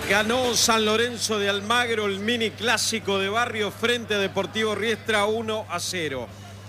Ganó San Lorenzo de Almagro el mini clásico de barrio frente a Deportivo Riestra 1-0.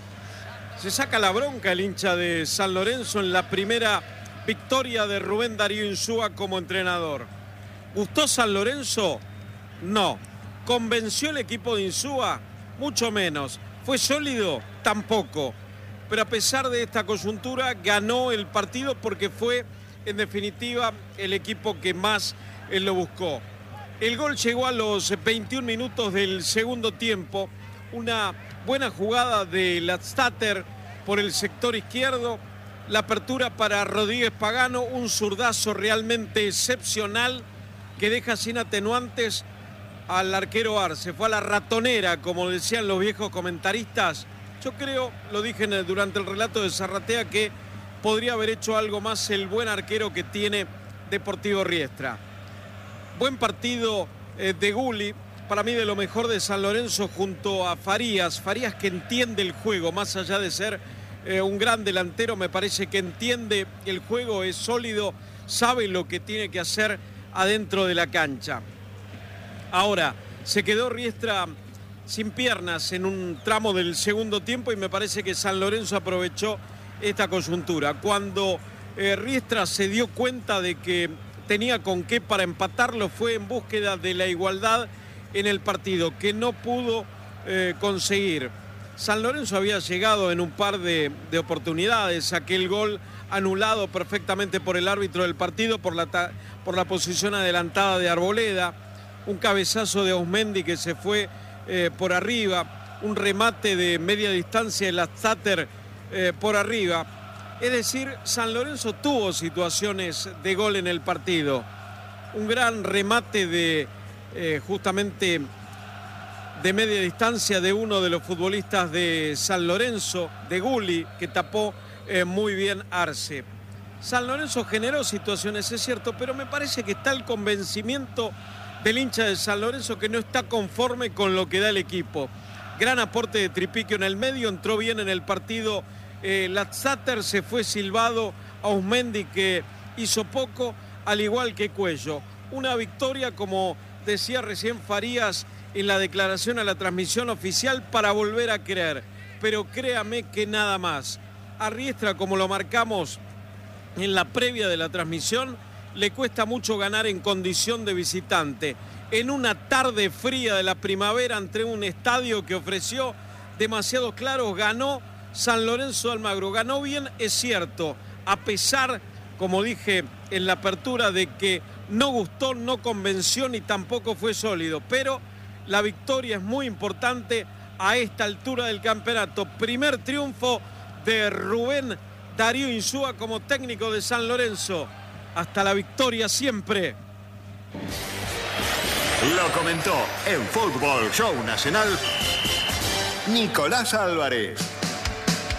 Se saca la bronca el hincha de San Lorenzo en la primera victoria de Rubén Darío Insúa como entrenador. ¿Gustó San Lorenzo? No. ¿Convenció el equipo de Insúa? Mucho menos. ¿Fue sólido? Tampoco. Pero a pesar de esta coyuntura, ganó el partido porque fue, en definitiva, el equipo que más lo buscó. El gol llegó a los 21 minutos del segundo tiempo. Una buena jugada de Ladstatter por el sector izquierdo. La apertura para Rodríguez Pagano, un zurdazo realmente excepcional que deja sin atenuantes al arquero Arce. Fue a la ratonera, como decían los viejos comentaristas. Yo creo, lo dije durante el relato de Zarratea, que podría haber hecho algo más el buen arquero que tiene Deportivo Riestra. Buen partido de Gulli, para mí de lo mejor de San Lorenzo junto a Farías. Farías que entiende el juego, más allá de ser un gran delantero, me parece que entiende el juego, es sólido, sabe lo que tiene que hacer adentro de la cancha. Ahora, se quedó Riestra sin piernas en un tramo del segundo tiempo y me parece que San Lorenzo aprovechó esta coyuntura. Cuando Riestra se dio cuenta de que tenía con qué para empatarlo, fue en búsqueda de la igualdad en el partido, que no pudo conseguir. San Lorenzo había llegado en un par de oportunidades, aquel gol anulado perfectamente por el árbitro del partido por la posición adelantada de Arboleda, un cabezazo de Ausmendi que se fue por arriba, un remate de media distancia de Ladstatter por arriba. Es decir, San Lorenzo tuvo situaciones de gol en el partido. Un gran remate de justamente de media distancia de uno de los futbolistas de San Lorenzo, de Gulli, que tapó muy bien Arce. San Lorenzo generó situaciones, es cierto, pero me parece que está el convencimiento del hincha de San Lorenzo que no está conforme con lo que da el equipo. Gran aporte de Tripiquio en el medio, entró bien en el partido Ladstatter, se fue silbado a Ausmendi que hizo poco, al igual que Cuello. Una victoria, como decía recién Farías en la declaración a la transmisión oficial, para volver a creer. Pero créame que nada más. A Riestra, como lo marcamos en la previa de la transmisión, le cuesta mucho ganar en condición de visitante. En una tarde fría de la primavera, ante un estadio que ofreció demasiados claros, ganó San Lorenzo de Almagro. Ganó bien, es cierto, a pesar, como dije en la apertura, de que no gustó, no convenció ni tampoco fue sólido. Pero la victoria es muy importante a esta altura del campeonato. Primer triunfo de Rubén Darío Insúa como técnico de San Lorenzo. Hasta la victoria siempre. Lo comentó en Fútbol Show Nacional Nicolás Álvarez.